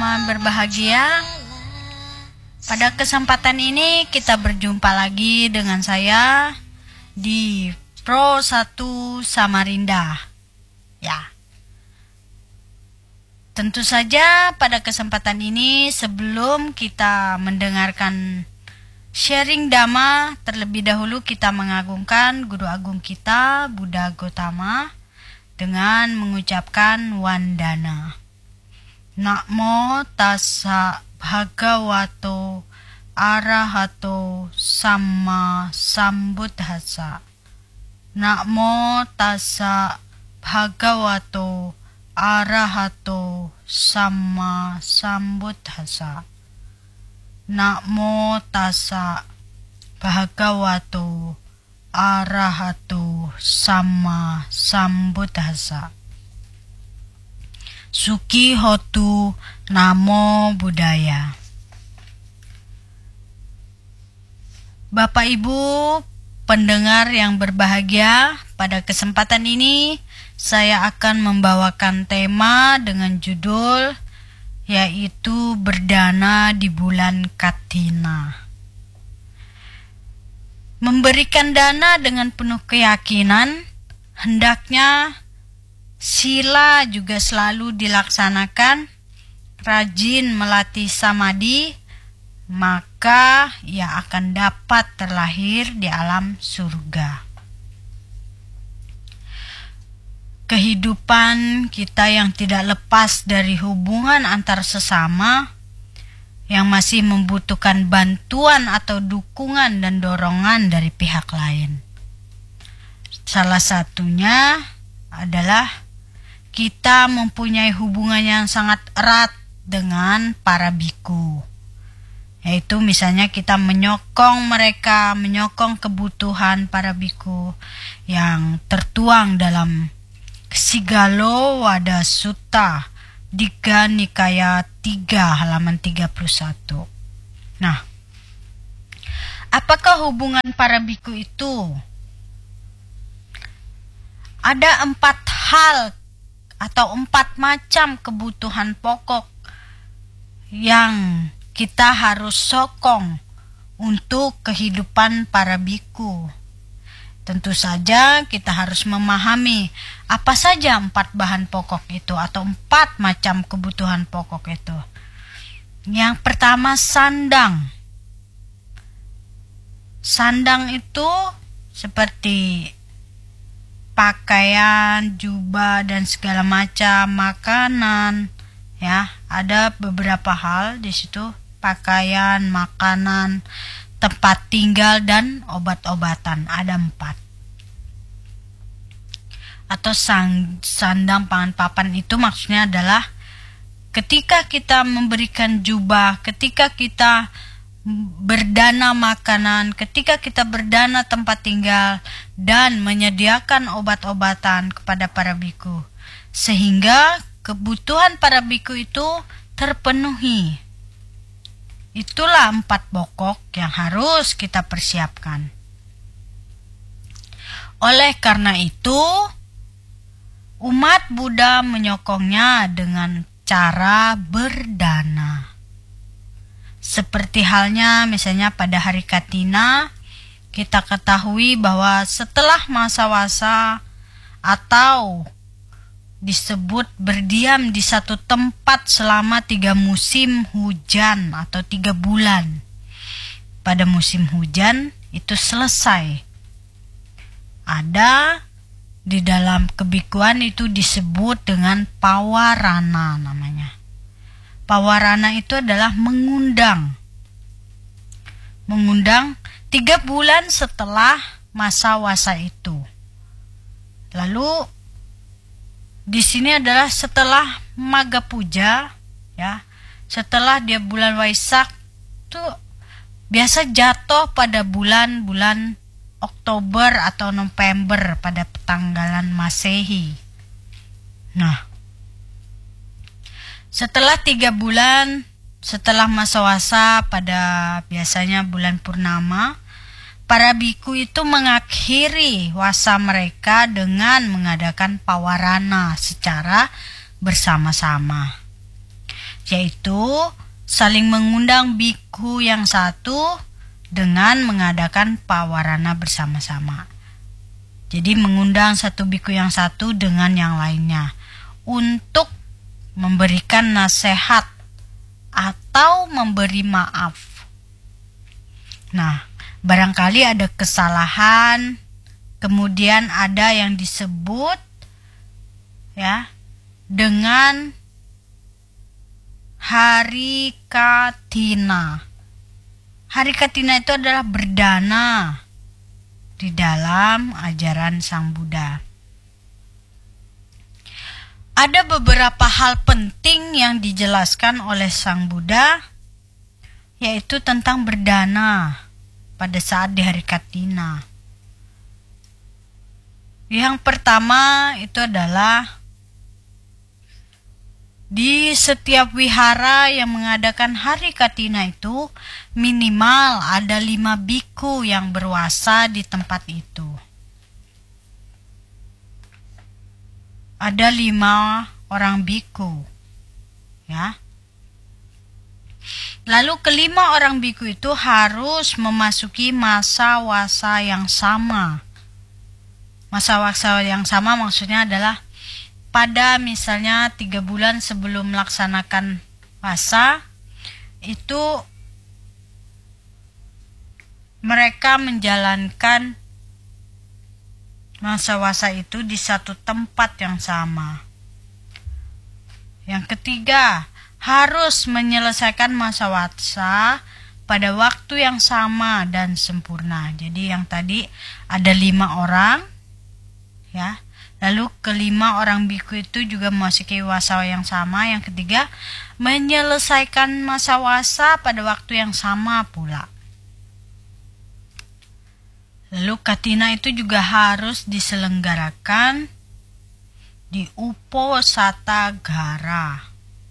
teman-teman berbahagia. Pada kesempatan ini kita berjumpa lagi dengan saya di Pro 1 Samarinda. Ya. Tentu saja pada kesempatan ini sebelum kita mendengarkan sharing Dhamma, terlebih dahulu kita mengagungkan Guru Agung kita, Buddha Gautama, dengan mengucapkan Wandana. Namo tassa bhagavato arahato samma sambuddhassa. Namo tassa bhagavato arahato samma sambuddhassa. Namo tassa bhagavato arahato samma sambuddhassa. Suki hotu namo buddhaya. Bapak Ibu pendengar yang berbahagia, pada kesempatan ini saya akan membawakan tema dengan judul yaitu berdana di bulan Katina. Memberikan dana dengan penuh keyakinan, hendaknya sila juga selalu dilaksanakan, rajin melatih samadhi, maka ia akan dapat terlahir di alam surga. Kehidupan kita yang tidak lepas dari hubungan antar sesama, yang masih membutuhkan bantuan atau dukungan dan dorongan dari pihak lain. Salah satunya adalah kita mempunyai hubungan yang sangat erat dengan para biku. Yaitu misalnya kita menyokong mereka, menyokong kebutuhan para biku yang tertuang dalam Sigalo Wada Sutta Digha Nikaya 3 halaman 31. Nah, apakah hubungan para biku itu? Ada 4 hal atau 4 macam kebutuhan pokok yang kita harus sokong untuk kehidupan para biku. Tentu saja kita harus memahami apa saja 4 bahan pokok itu atau 4 macam kebutuhan pokok itu. Yang pertama sandang. Sandang itu seperti pakaian, jubah dan segala macam makanan, ya. Ada beberapa hal di situ, pakaian, makanan, tempat tinggal dan obat-obatan, ada 4. Atau sandang pangan papan itu maksudnya adalah ketika kita memberikan jubah, ketika kita berdana makanan, ketika kita berdana tempat tinggal dan menyediakan obat-obatan kepada para biku, sehingga kebutuhan para biku itu terpenuhi. Itulah 4 pokok yang harus kita persiapkan. Oleh karena itu, umat Buddha menyokongnya dengan cara berdana. Seperti halnya misalnya pada hari Katina, kita ketahui bahwa setelah masa wasa atau disebut berdiam di satu tempat selama 3 musim hujan atau 3 bulan. Pada musim hujan itu selesai. Ada di dalam kebikuan itu disebut dengan pawarana namanya. Pawarana itu adalah mengundang 3 bulan setelah masa wasa itu. Lalu di sini adalah setelah Maga Puja, ya. Setelah dia bulan Waisak tuh biasa jatuh pada bulan-bulan Oktober atau November pada tanggalan Masehi. Nah, setelah 3 bulan setelah masa wasa pada biasanya bulan Purnama, para biku itu mengakhiri wasa mereka dengan mengadakan pawarana secara bersama-sama. yaitu saling mengundang biku yang satu dengan mengadakan pawarana bersama-sama. Jadi mengundang satu biku yang satu dengan yang lainnya untuk memberikan nasihat atau memberi maaf. Nah, barangkali ada kesalahan, kemudian ada yang disebut ya dengan Hari Katina. Hari Katina itu adalah berdana di dalam ajaran Sang Buddha. Ada beberapa hal penting yang dijelaskan oleh Sang Buddha, yaitu tentang berdana pada saat di Hari Katina. Yang pertama itu adalah di setiap wihara yang mengadakan Hari Katina itu minimal ada 5 biku yang berwasa di tempat itu. Ada 5 orang biku, ya. Lalu kelima orang biku itu harus memasuki masa wasa yang sama. Masa wasa yang sama maksudnya adalah pada misalnya 3 bulan sebelum melaksanakan wasa, itu mereka menjalankan masa wasa itu di satu tempat yang sama. Yang ketiga, harus menyelesaikan masa wasa pada waktu yang sama dan sempurna. Jadi yang tadi ada 5 orang, ya. Lalu kelima orang biku itu juga memasuki wasa yang sama. Yang ketiga, menyelesaikan masa wasa pada waktu yang sama pula. Lalu Katina itu juga harus diselenggarakan di Uposatagara.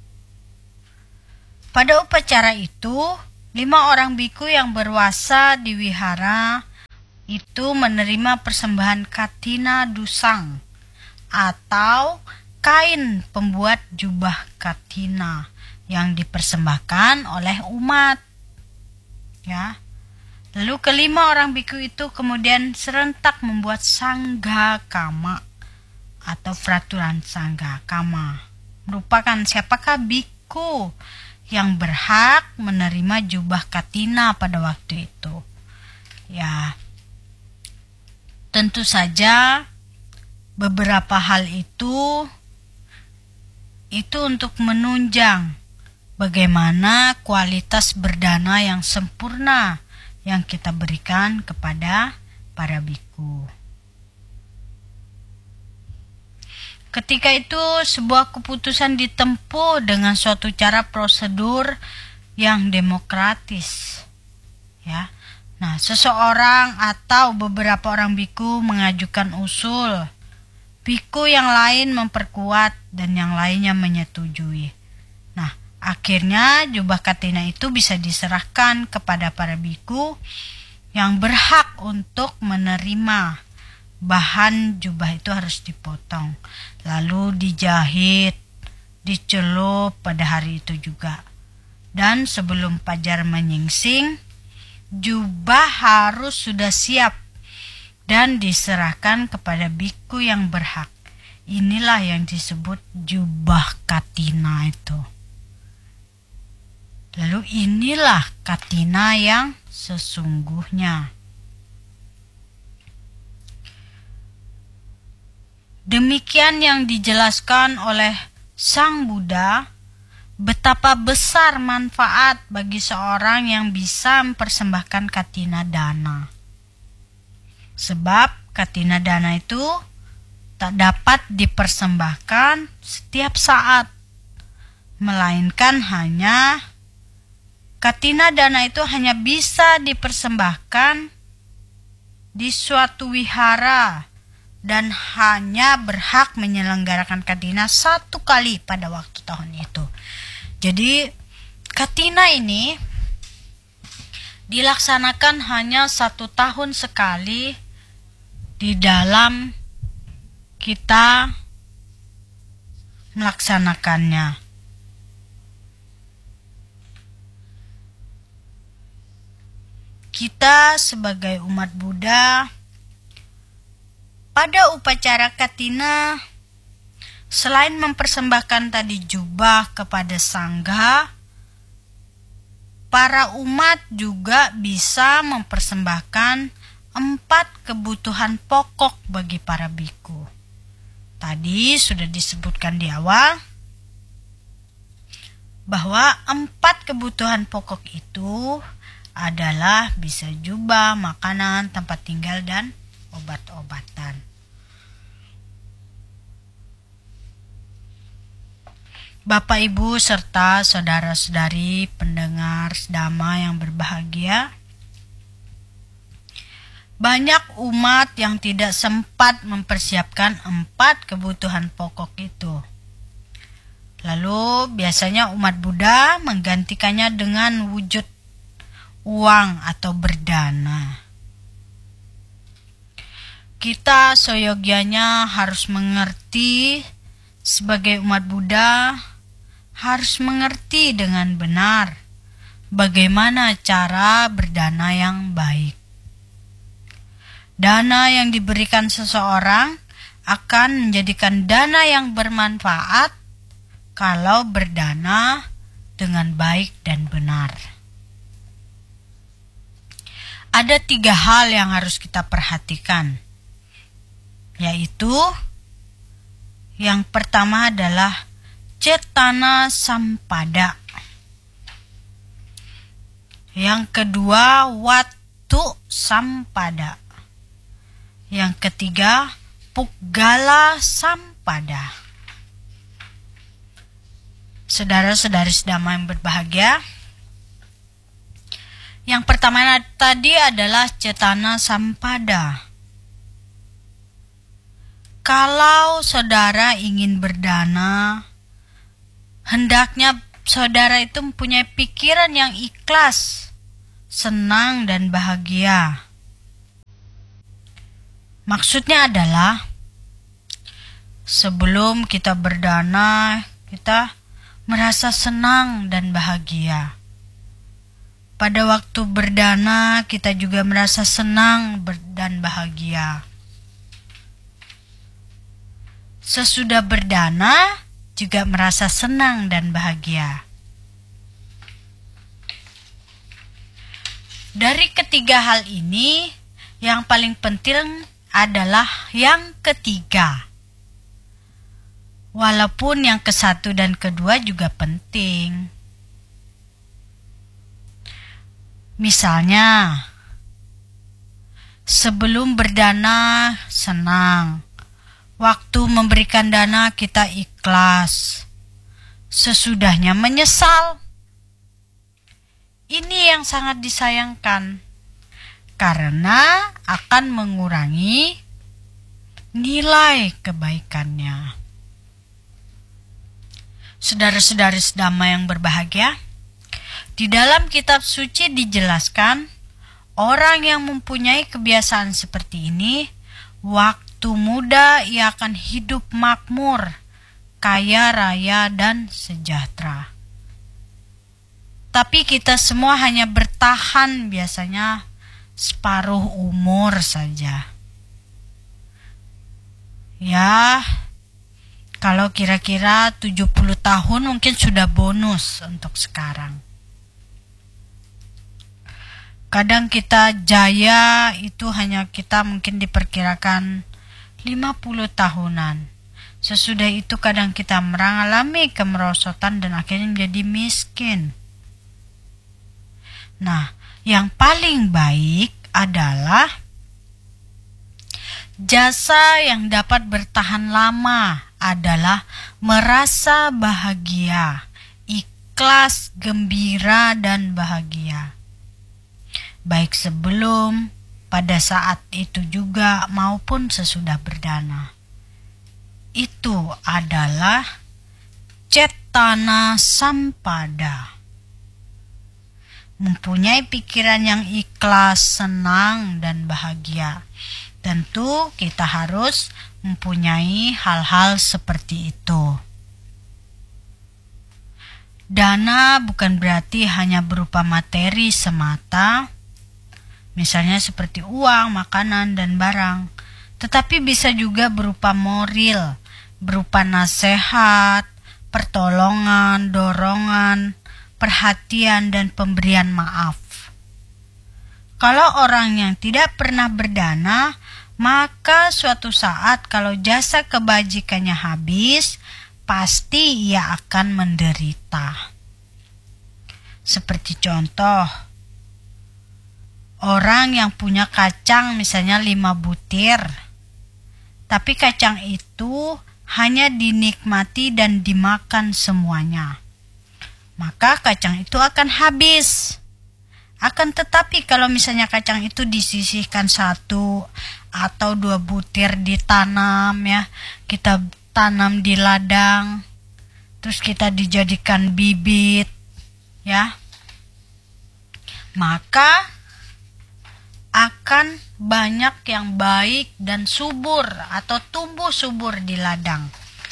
Pada upacara itu, 5 orang biku yang berwasa di wihara itu menerima persembahan Katina Dusang atau kain pembuat jubah Katina yang dipersembahkan oleh umat, ya. Lalu kelima orang biku itu kemudian serentak membuat sangga kama atau peraturan sangga kama, merupakan siapakah biku yang berhak menerima jubah Katina pada waktu itu. Ya, tentu saja beberapa hal itu untuk menunjang bagaimana kualitas berdana yang sempurna yang kita berikan kepada para biku. Ketika itu sebuah keputusan ditempuh dengan suatu cara prosedur yang demokratis, ya. Nah, seseorang atau beberapa orang biku mengajukan usul, biku yang lain memperkuat dan yang lainnya menyetujui. Nah, akhirnya jubah Katina itu bisa diserahkan kepada para biku yang berhak untuk menerima. Bahan jubah itu harus dipotong, lalu dijahit, dicelup pada hari itu juga. Dan sebelum fajar menyingsing, jubah harus sudah siap dan diserahkan kepada biku yang berhak. Inilah yang disebut jubah Katina itu. Lalu inilah Katina yang sesungguhnya. Demikian yang dijelaskan oleh Sang Buddha, betapa besar manfaat bagi seorang yang bisa mempersembahkan Katina Dana. Sebab Katina Dana itu tak dapat dipersembahkan setiap saat, melainkan Katina Dana itu hanya bisa dipersembahkan di suatu wihara dan hanya berhak menyelenggarakan Katina 1 kali pada waktu tahun itu. Jadi Katina ini dilaksanakan hanya 1 tahun sekali di dalam kita melaksanakannya. kita sebagai umat Buddha pada upacara Katina, selain mempersembahkan tadi jubah kepada sangga, para umat juga bisa mempersembahkan 4 kebutuhan pokok bagi para biku. Tadi sudah disebutkan di awal bahwa 4 kebutuhan pokok itu adalah bisa jubah, makanan, tempat tinggal, dan obat-obatan. Bapak, Ibu, serta saudara-saudari pendengar Dhamma yang berbahagia, banyak umat yang tidak sempat mempersiapkan 4 kebutuhan pokok itu. Lalu biasanya umat Buddha menggantikannya dengan wujud uang atau berdana. Kita seyogianya harus mengerti, sebagai umat Buddha harus mengerti dengan benar bagaimana cara berdana yang baik. Dana yang diberikan seseorang akan menjadikan dana yang bermanfaat kalau berdana dengan baik dan benar. Ada 3 hal yang harus kita perhatikan, yaitu yang pertama adalah cetana sampada. Yang kedua, watu sampada. Yang ketiga, puggala sampada. Saudara-saudari Dhamma yang berbahagia, yang pertama tadi adalah cetana sampada. Kalau saudara ingin berdana, hendaknya saudara itu mempunyai pikiran yang ikhlas, senang, dan bahagia. Maksudnya adalah, sebelum kita berdana, kita merasa senang dan bahagia. Pada waktu berdana, kita juga merasa senang dan bahagia. Sesudah berdana, juga merasa senang dan bahagia. Dari ketiga hal ini, yang paling penting adalah yang ketiga. Walaupun yang ke-1 dan ke-2 juga penting. Misalnya, sebelum berdana senang. Waktu memberikan dana kita ikhlas. Sesudahnya menyesal. Ini yang sangat disayangkan, karena akan mengurangi nilai kebaikannya. Saudara-saudari Dhamma yang berbahagia, di dalam kitab suci dijelaskan, orang yang mempunyai kebiasaan seperti ini, waktu muda ia akan hidup makmur, kaya raya, dan sejahtera. Tapi kita semua hanya bertahan biasanya separuh umur saja. Ya, kalau kira-kira 70 tahun mungkin sudah bonus untuk sekarang. Kadang kita jaya itu hanya kita mungkin diperkirakan 50 tahunan. Sesudah itu kadang kita mengalami kemerosotan dan akhirnya menjadi miskin. Nah, yang paling baik adalah jasa yang dapat bertahan lama adalah merasa bahagia, ikhlas, gembira, dan bahagia. Baik sebelum, pada saat itu juga, maupun sesudah berdana. Itu adalah cetana sampada. Mempunyai pikiran yang ikhlas, senang, dan bahagia. Tentu kita harus mempunyai hal-hal seperti itu. Dana bukan berarti hanya berupa materi semata, misalnya seperti uang, makanan, dan barang. Tetapi bisa juga berupa moral, berupa nasihat, pertolongan, dorongan, perhatian, dan pemberian maaf. Kalau orang yang tidak pernah berdana, maka suatu saat kalau jasa kebajikannya habis, pasti ia akan menderita. Seperti contoh, orang yang punya kacang misalnya 5 butir, tapi kacang itu hanya dinikmati dan dimakan semuanya, maka kacang itu akan habis. Akan tetapi kalau misalnya kacang itu disisihkan 1 atau 2 butir ditanam, ya, kita tanam di ladang, terus kita dijadikan bibit, ya, maka akan banyak yang baik dan subur atau tumbuh subur di ladang.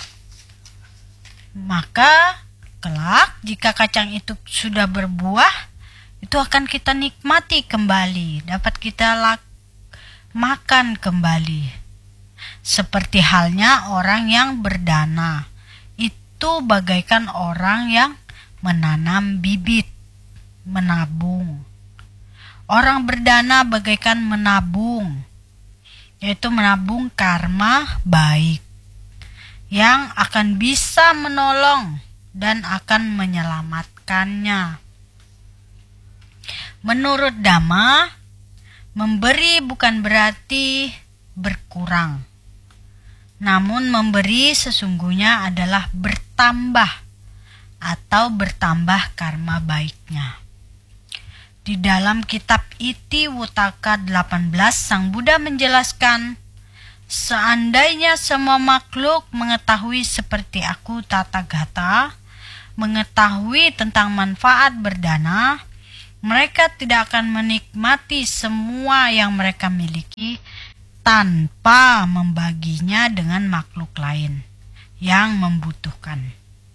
Maka kelak jika kacang itu sudah berbuah, itu akan kita nikmati kembali, dapat kita makan kembali. Seperti halnya orang yang berdana, itu bagaikan orang yang menanam bibit, menabung. Orang berdana bagaikan menabung, yaitu menabung karma baik yang akan bisa menolong dan akan menyelamatkannya. Menurut Dhamma, memberi bukan berarti berkurang, namun memberi sesungguhnya adalah bertambah atau bertambah karma baiknya. Di dalam kitab Iti Wutaka 18, Sang Buddha menjelaskan, seandainya semua makhluk mengetahui seperti aku Tathagata, mengetahui tentang manfaat berdana, mereka tidak akan menikmati semua yang mereka miliki tanpa membaginya dengan makhluk lain yang membutuhkan.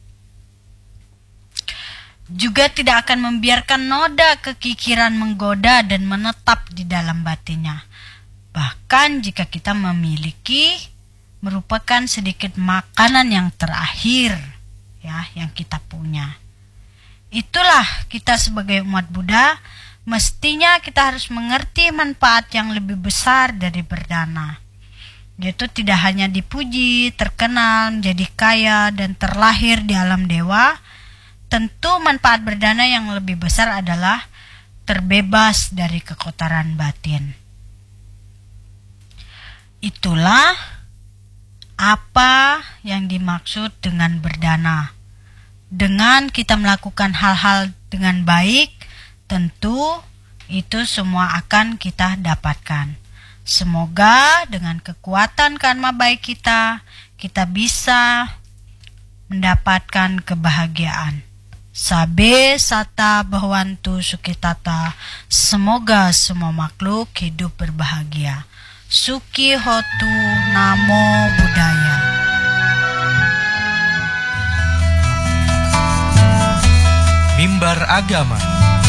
Juga tidak akan membiarkan noda kekikiran menggoda dan menetap di dalam batinnya. Bahkan jika kita memiliki, merupakan sedikit makanan yang terakhir, ya, yang kita punya. Itulah kita sebagai umat Buddha, mestinya kita harus mengerti manfaat yang lebih besar dari berdana, yaitu tidak hanya dipuji, terkenal, menjadi kaya, dan terlahir di alam dewa. Tentu manfaat berdana yang lebih besar adalah terbebas dari kekotoran batin. Itulah apa yang dimaksud dengan berdana. Dengan kita melakukan hal-hal dengan baik, tentu itu semua akan kita dapatkan. Semoga dengan kekuatan karma baik kita bisa mendapatkan kebahagiaan. Sabe sata bhavantu sukhitata. Semoga semua makhluk hidup berbahagia. Suki hotu. Namo Buddhaya. Mimbar Agama